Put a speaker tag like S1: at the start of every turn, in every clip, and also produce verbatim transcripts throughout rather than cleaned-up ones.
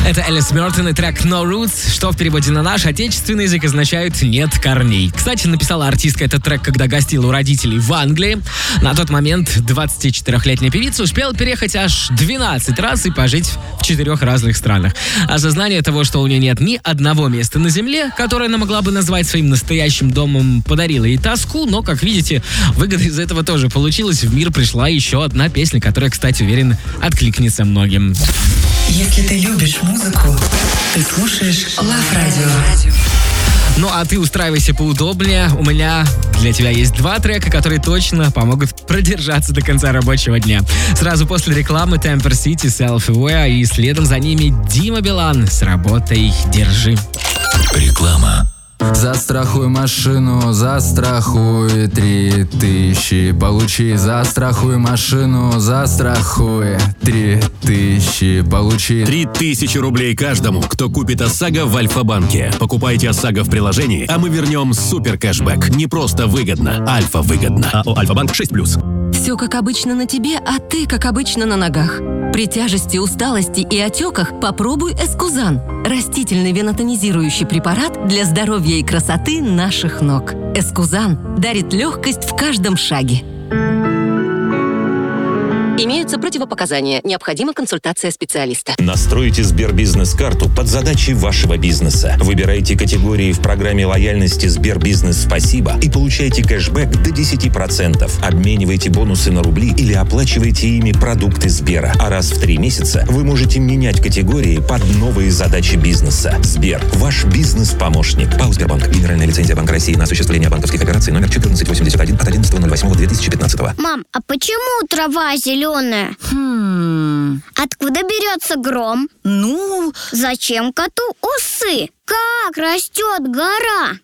S1: Это Элис Мертон и трек No Roots, что в переводе на наш отечественный язык означает «нет корней». Кстати, написала артистка этот трек, когда гостила у родителей в Англии. На тот момент двадцатичетырёхлетняя певица успела переехать аж двенадцать раз и пожить в четырех разных странах. Осознание того, что у нее нет ни одного места на земле, которое она могла бы назвать своим настоящим домом, подарило ей тоску, но, как видите, выгода из этого тоже получилась. В мир пришла еще одна песня, которая, кстати, уверен, откликнется многим.
S2: Если ты любишь музыку, ты слушаешь Love Radio.
S1: Ну а ты устраивайся поудобнее. У меня для тебя есть два трека, которые точно помогут продержаться до конца рабочего дня. Сразу после рекламы Temper City, Self-Aware и следом за ними Дима Билан с работой «Держи».
S3: Реклама.
S4: Застрахуй машину, застрахуй три тысячи. Получи, застрахуй машину, застрахуй три тысячи. Получи
S3: Три тысячи рублей каждому, кто купит ОСАГО в Альфа-банке. Покупайте ОСАГО в приложении, а мы вернем супер кэшбэк. Не просто выгодно, Альфа выгодно. АО Альфа-банк шесть плюс.
S5: Все как обычно на тебе, а ты как обычно на ногах. При тяжести, усталости и отеках попробуй Эскузан. Растительный венотонизирующий препарат для здоровья и красоты наших ног. Эскузан дарит легкость в каждом шаге. Имеются противопоказания. Необходима консультация специалиста.
S6: Настройте Сбербизнес-карту под задачи вашего бизнеса. Выбирайте категории в программе лояльности Сбербизнес Спасибо и получайте кэшбэк до десять процентов. Обменивайте бонусы на рубли или оплачивайте ими продукты Сбера. А раз в три месяца вы можете менять категории под новые задачи бизнеса. Сбер – ваш бизнес-помощник. ПАО «Сбербанк». Генеральная лицензия Банка России на осуществление банковских операций номер четырнадцать восемьдесят один от одиннадцатого ноль восьмого две тысячи пятнадцатого.
S7: Мам, а почему трава зеленая?
S5: Хм...
S7: Откуда берется гром?
S5: Ну...
S7: Зачем коту усы? Как растет гора?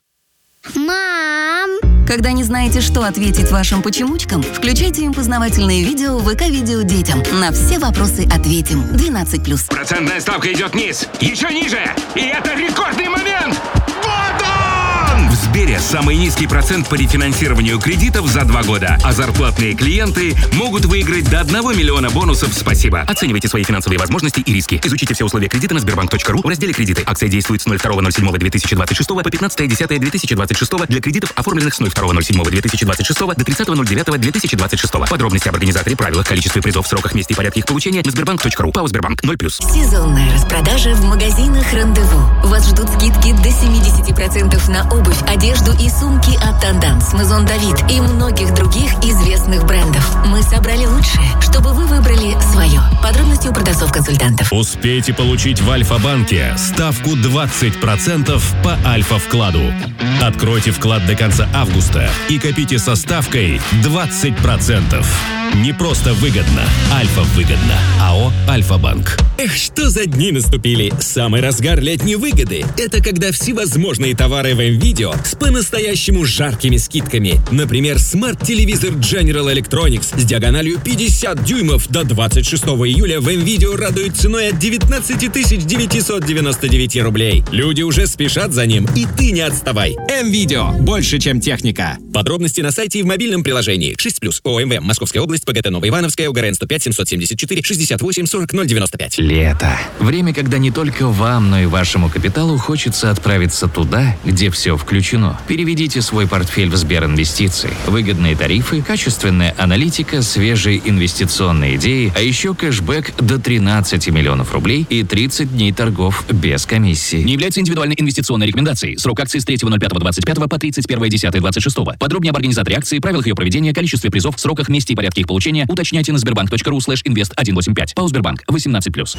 S7: Мам!
S5: Когда не знаете, что ответить вашим почемучкам, включайте им познавательные видео в ВК-видео детям. На все вопросы ответим. двенадцать плюс.
S8: Процентная ставка идет вниз, еще ниже. И это рекордный момент. Вот он! В Сбере самый низкий процент по рефинансированию кредитов за два года. А зарплатные клиенты могут выиграть до одного миллиона бонусов «Спасибо». Оценивайте свои финансовые возможности и риски. Изучите все условия кредита на сбербанк точка ру в разделе «Кредиты». Акция действует с ноль второго ноль седьмого две тысячи двадцать шестого по пятнадцатое десятое две тысячи двадцать шестого для кредитов, оформленных с ноль второго ноль седьмого две тысячи двадцать шестого до тридцатого ноль девятого две тысячи двадцать шестого. Подробности об организаторе, правилах, количестве призов, сроках, месте и порядке их получения на сбербанк точка ру. ПАО «Сбербанк» ноль плюс.
S5: Сезонная распродажа в магазинах «Рандеву». Вас ждут скидки до семьдесят процентов на обувь, одежду и сумки от Танданс, Мезон Давид и многих других известных брендов. Мы собрали лучшее, чтобы вы выбрали свое. Подробности у продавцов-консультантов.
S3: Успейте получить в Альфа-банке ставку двадцать процентов по Альфа-вкладу. Откройте вклад до конца августа и копите со ставкой двадцать процентов. Не просто выгодно, Альфа выгодно. АО Альфа-банк.
S9: Эх, что за дни наступили. Самый разгар летней выгоды. Это когда всевозможные товары в МВидео с по-настоящему жаркими скидками. Например, смарт-телевизор General Electronics с диагональю пятьдесят дюймов до двадцать шестого июля в МВидео радует ценой от девятнадцать тысяч девятьсот девяносто девять рублей. Люди уже спешат за ним, и ты не отставай. МВидео. Больше, чем техника. Подробности на сайте и в мобильном приложении. шесть плюс. ОМВ. Московская область. ПГТ Новоивановская. УГРН сто пять семьсот семьдесят четыре шестьдесят восемь сорок ноль девяносто пять.
S10: Лето. Время, когда не только вам, но и вашему капиталу хочется отправиться туда, где все включено. Переведите свой портфель в Сберинвестиции. Выгодные тарифы, качественная аналитика, свежие инвестиционные идеи, а еще кэшбэк до тринадцати миллионов рублей и тридцать дней торгов без комиссии.
S11: Не является индивидуальной инвестиционной рекомендацией. Срок акции с третьего ноль пятого двадцать пятого по тридцать первое десятое двадцать шестого. Подробнее об организаторе акции, правилах ее проведения, количестве призов, сроках, месте и порядке их получения уточняйте на сбербанк точка ру слэш инвест сто восемьдесят пять. ПАО «Сбербанк» восемнадцать плюс.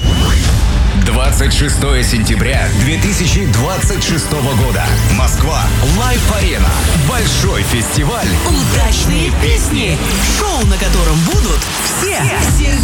S12: двадцать шестого сентября две тысячи двадцать шестого года. Москва. Лайв-арена. Большой фестиваль.
S2: Удачные песни. Шоу, на котором будут все. Все.